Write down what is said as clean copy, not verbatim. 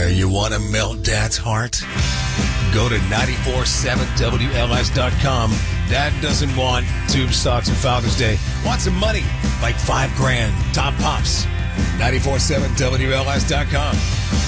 You want to melt Dad's heart? Go to 947WLS.com. Dad doesn't want tube socks for Father's Day. Want some money, like $5,000. Top Pops. 947WLS.com.